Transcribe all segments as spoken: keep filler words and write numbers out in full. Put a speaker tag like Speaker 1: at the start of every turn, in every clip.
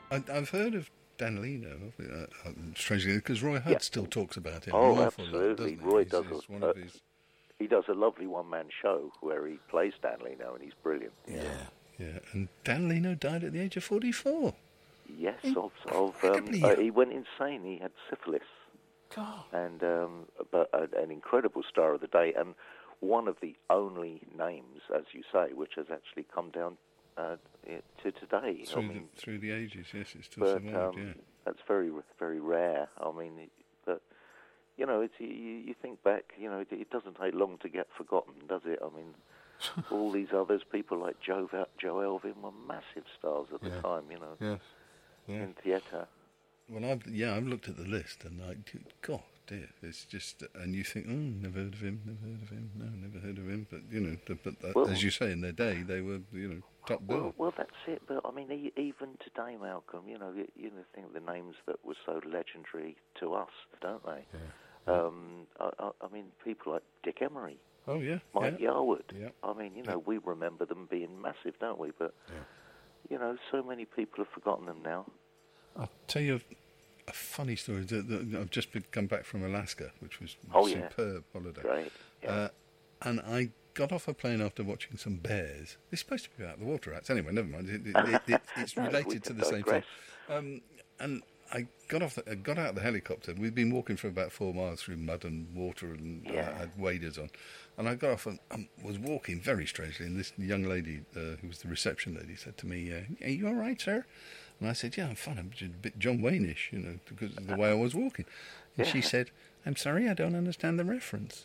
Speaker 1: I, I've heard of Dan Leno, uh, uh, strangely, because Roy Hudd
Speaker 2: Yeah.
Speaker 1: still talks about him
Speaker 2: Oh,
Speaker 1: an awful
Speaker 2: absolutely.
Speaker 1: lot, doesn't he?
Speaker 2: Roy
Speaker 1: He's,
Speaker 2: does
Speaker 1: he's
Speaker 2: a-
Speaker 1: one
Speaker 2: uh,
Speaker 1: of his...
Speaker 2: He does a lovely one-man show where he plays Dan Leno, and he's brilliant.
Speaker 1: Yeah, yeah. And Dan Leno died at the age of forty-four.
Speaker 2: Yes, of, of um,
Speaker 1: Incredibly
Speaker 2: uh,
Speaker 1: young.
Speaker 2: he went insane. He had syphilis,
Speaker 1: God.
Speaker 2: and um, but uh, an incredible star of the day, and one of the only names, as you say, which has actually come down uh, to today.
Speaker 1: Through,
Speaker 2: I mean,
Speaker 1: the, through the ages, yes, it's still
Speaker 2: but
Speaker 1: survived,
Speaker 2: um,
Speaker 1: yeah.
Speaker 2: that's very, very rare. I mean, it, but you know, it's, you, you think back, you know, it, it doesn't take long to get forgotten, does it? I mean, all these others, people like Joe, Joe Elvin, were massive stars at
Speaker 1: Yeah.
Speaker 2: the time, you know,
Speaker 1: Yes. Yeah.
Speaker 2: in theatre.
Speaker 1: Well, I've, yeah, I've looked at the list and I, God, dear, it's just, and you think, oh, never heard of him, never heard of him, no, never heard of him. But you know, the, but uh,
Speaker 2: Well-
Speaker 1: as you say, in their day, they were, you know, top bill.
Speaker 2: Well, well, that's it. But I mean, e- even today, Malcolm, you know, you, you know, think of the names that were so legendary to us, don't they?
Speaker 1: Yeah.
Speaker 2: Um, I, I, I mean, people like Dick Emery,
Speaker 1: Oh yeah,
Speaker 2: Mike
Speaker 1: yeah.
Speaker 2: Yarwood.
Speaker 1: Yeah.
Speaker 2: I mean, you know, we remember them being massive, don't we? But
Speaker 1: Yeah.
Speaker 2: you know, so many people have forgotten them now.
Speaker 1: I'll tell you a, a funny story. The, the, I've just been, come back from Alaska, which was a
Speaker 2: Oh, yeah.
Speaker 1: superb holiday.
Speaker 2: Great. Yeah.
Speaker 1: Uh, and I got off a plane after watching some bears. It's supposed to be about the water rats. Anyway, never mind. It, it, it, it, it's
Speaker 2: No, we
Speaker 1: related to
Speaker 2: can
Speaker 1: the same thing.
Speaker 2: digress.
Speaker 1: Um, and I got off, the, I got out of the helicopter. We'd been walking for about four miles through mud and water, and
Speaker 2: Yeah.
Speaker 1: I had waders on. And I got off and um, was walking very strangely. And this young lady, uh, who was the reception lady, said to me, uh, "Are you all right, sir?" And I said, "Yeah, I'm fine. I'm just a bit John Wayne-ish, you know, because of the way I was walking." And she
Speaker 2: Yeah.
Speaker 1: said, "I'm sorry, I don't understand the reference."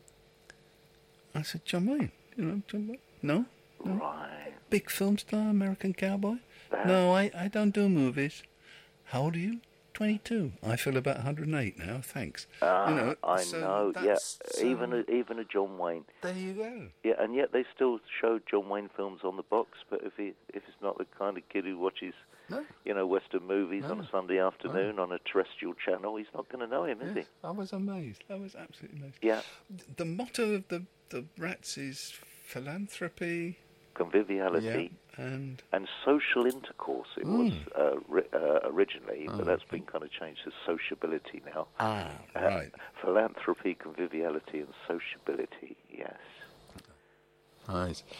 Speaker 1: I said, "John Wayne, you know, John Wayne? No, no.
Speaker 2: Right.
Speaker 1: Big film star, American cowboy.
Speaker 2: Uh,
Speaker 1: No, I, I don't do movies. How old are you? twenty-two. I feel about one hundred eight now, thanks."
Speaker 2: Ah,
Speaker 1: you know,
Speaker 2: I
Speaker 1: so
Speaker 2: know. Yeah,
Speaker 1: that's,
Speaker 2: even
Speaker 1: um,
Speaker 2: a, even a John Wayne.
Speaker 1: there you go.
Speaker 2: Yeah, and yet they still show John Wayne films on the box. But if he if it's not the kind of kid who watches,
Speaker 1: No,
Speaker 2: you know, Western movies on
Speaker 1: No.
Speaker 2: a Sunday afternoon on a terrestrial channel, he's not going to know him, is
Speaker 1: yes, I was amazed. I was absolutely amazed.
Speaker 2: he? Yeah,
Speaker 1: The motto of the, the Rats is philanthropy,
Speaker 2: conviviality
Speaker 1: yeah, and
Speaker 2: and social intercourse. It
Speaker 1: Mm.
Speaker 2: was uh, ri- uh, originally,
Speaker 1: Oh.
Speaker 2: but that's been kind of changed to sociability now.
Speaker 1: ah,
Speaker 2: Uh,
Speaker 1: right.
Speaker 2: Philanthropy, conviviality, and sociability. Yes.
Speaker 1: Right.